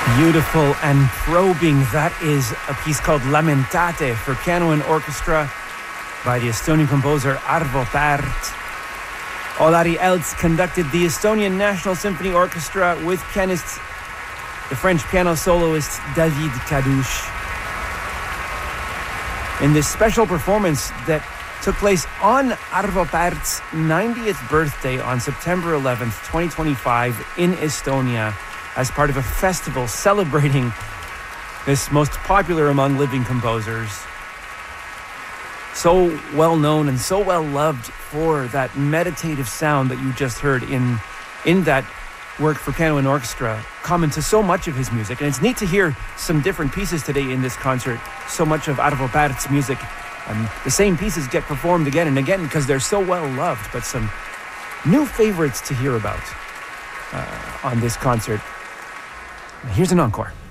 Beautiful and probing. That is a piece called Lamentate for piano and orchestra by the Estonian composer Arvo Pärt. Olari Elts conducted the Estonian National Symphony Orchestra with pianist, the French piano soloist David Kadouche. In this special performance that took place on Arvo Pärt's 90th birthday on September 11th, 2025 in Estonia, as part of a festival celebrating this most popular among living composers. So well known and so well loved for that meditative sound that you just heard in that work for piano and orchestra, common to so much of his music. And it's neat to hear some different pieces today in this concert. So much of Arvo Pärt's music, the same pieces get performed again and again because they're so well loved, but some new favorites to hear about on this concert. Here's an encore.